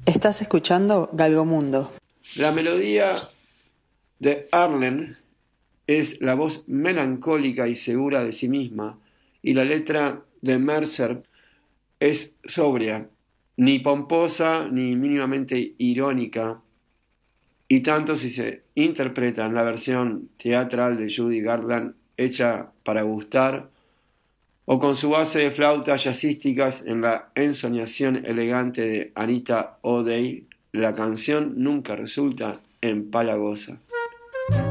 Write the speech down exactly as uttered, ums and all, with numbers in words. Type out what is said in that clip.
Estás escuchando Galgomundo. La melodía de Arlen es la voz melancólica y segura de sí misma, y la letra de Mercer es sobria, ni pomposa ni mínimamente irónica, y tanto si se interpreta en la versión teatral de Judy Garland hecha para gustar, o con su base de flautas jazzísticas en la ensoñación elegante de Anita O'Day, la canción nunca resulta empalagosa.